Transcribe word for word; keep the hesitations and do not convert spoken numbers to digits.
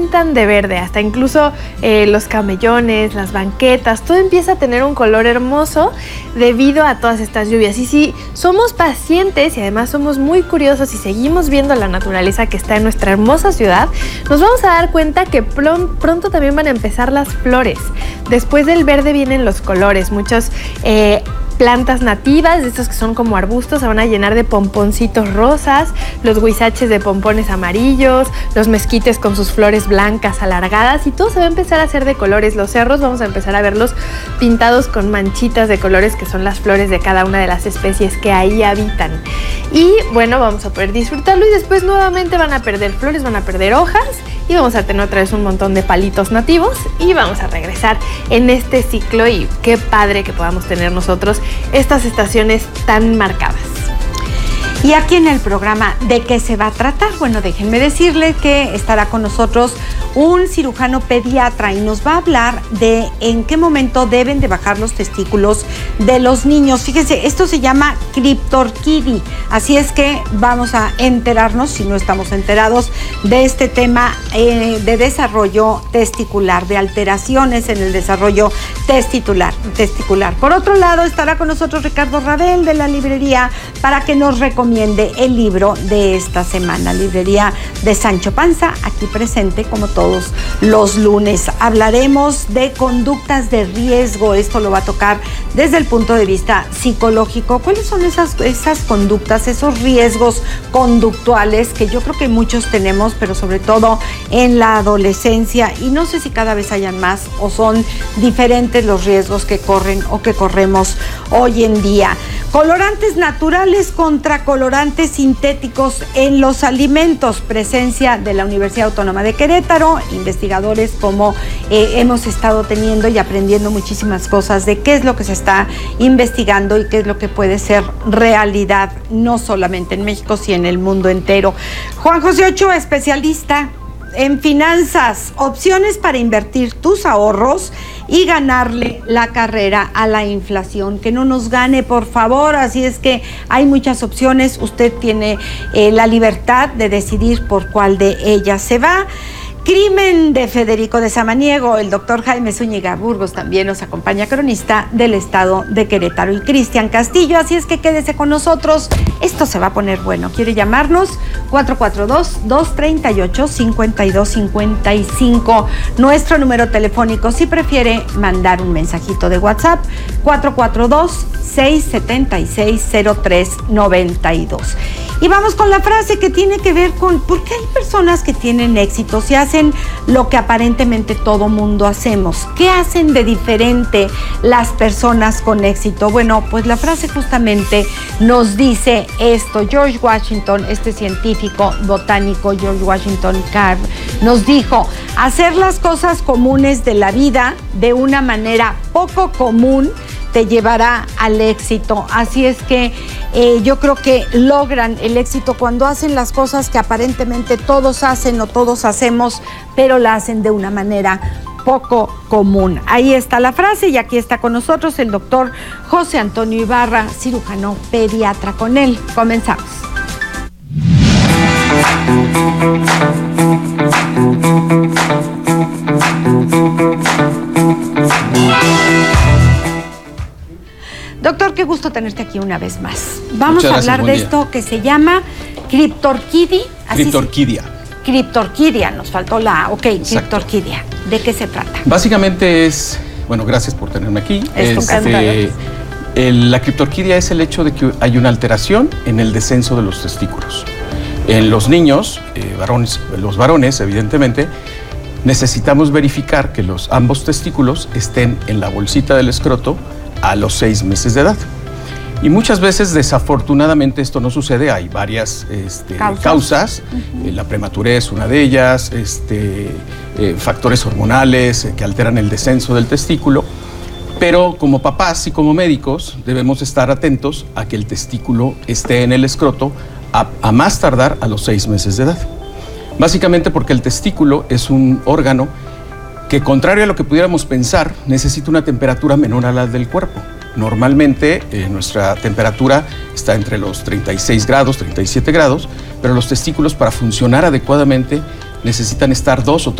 pintan de verde, hasta incluso eh, los camellones, las banquetas, todo empieza a tener un color hermoso debido a todas estas lluvias. Y si somos pacientes y además somos muy curiosos y seguimos viendo la naturaleza que está en nuestra hermosa ciudad, nos vamos a dar cuenta que pronto también van a empezar las flores. Después del verde vienen los colores, muchos eh, plantas nativas, de estos que son como arbustos, se van a llenar de pomponcitos rosas, los huizaches de pompones amarillos, los mezquites con sus flores blancas alargadas, y todo se va a empezar a hacer de colores. Los cerros vamos a empezar a verlos pintados con manchitas de colores, que son las flores de cada una de las especies que ahí habitan. Y bueno, vamos a poder disfrutarlo, y después nuevamente van a perder flores, van a perder hojas, y vamos a tener otra vez un montón de palitos nativos, y vamos a regresar en este ciclo. Y qué padre que podamos tener nosotros estas estaciones tan marcadas. Y aquí en el programa, ¿de qué se va a tratar? Bueno, déjenme decirles que estará con nosotros un cirujano pediatra y nos va a hablar de en qué momento deben de bajar los testículos de los niños. Fíjense, esto se llama criptorquidia, así es que vamos a enterarnos, si no estamos enterados, de este tema eh, de desarrollo testicular, de alteraciones en el desarrollo testicular, testicular. Por otro lado, estará con nosotros Ricardo Rabel de la librería para que nos recomiende el libro de esta semana, librería de Sancho Panza, aquí presente como todos los lunes. Hablaremos de conductas de riesgo, esto lo va a tocar desde el punto de vista psicológico. ¿Cuáles son esas, esas conductas, esos riesgos conductuales que yo creo que muchos tenemos, pero sobre todo en la adolescencia, y no sé si cada vez hayan más o son diferentes los riesgos que corren o que corremos hoy en día? Colorantes naturales contra colorantes sintéticos en los alimentos, presencia de la Universidad Autónoma de Querétaro, investigadores como eh, hemos estado teniendo y aprendiendo muchísimas cosas de qué es lo que se está investigando y qué es lo que puede ser realidad, no solamente en México, sino en el mundo entero. Juan José Ochoa, especialista en finanzas, opciones para invertir tus ahorros y ganarle la carrera a la inflación. Que no nos gane, por favor. Así es que hay muchas opciones. Usted tiene eh, la libertad de decidir por cuál de ellas se va. Crimen de Federico de Samaniego. El doctor Jaime Zúñiga Burgos también nos acompaña, cronista del estado de Querétaro, y Cristian Castillo. Así es que quédese con nosotros. Esto se va a poner bueno. ¿Quiere llamarnos? cuatro cuatro dos, dos tres ocho, cinco dos cinco cinco. Nuestro número telefónico, si prefiere mandar un mensajito de WhatsApp, cuatro cuatro dos, seis siete seis, cero tres nueve dos. Y vamos con la frase que tiene que ver con por qué hay personas que tienen éxito y hacen lo que aparentemente todo mundo hacemos. ¿Qué hacen de diferente las personas con éxito? Bueno, pues la frase justamente nos dice esto. George Washington, este científico botánico, George Washington Carver, nos dijo: hacer las cosas comunes de la vida de una manera poco común te llevará al éxito. Así es que eh, yo creo que logran el éxito cuando hacen las cosas que aparentemente todos hacen o todos hacemos, pero la hacen de una manera poco común. Ahí está la frase, y aquí está con nosotros el doctor José Antonio Ibarra, cirujano pediatra. Con él comenzamos. Doctor, qué gusto tenerte aquí una vez más. Vamos Muchas a hablar gracias, de esto que se llama criptorquidia. Criptorquidia. Criptorquidia, nos faltó la A. Ok, criptorquidia. ¿De qué se trata? Básicamente es, bueno, gracias por tenerme aquí. Es este, el, la criptorquidia es el hecho de que hay una alteración en el descenso de los testículos. En los niños, eh, varones, los varones, evidentemente, necesitamos verificar que los ambos testículos estén en la bolsita del escroto a los seis meses de edad. Y muchas veces, desafortunadamente, esto no sucede. Hay varias este, causas. causas. Uh-huh. eh, la prematurez, una de ellas, este, eh, factores hormonales eh, que alteran el descenso del testículo. Pero como papás y como médicos debemos estar atentos a que el testículo esté en el escroto a, a más tardar a los seis meses de edad. Básicamente porque el testículo es un órgano que, contrario a lo que pudiéramos pensar, necesita una temperatura menor a la del cuerpo. Normalmente eh, nuestra temperatura está entre los treinta y seis grados, treinta y siete grados, pero los testículos, para funcionar adecuadamente, necesitan estar dos o tres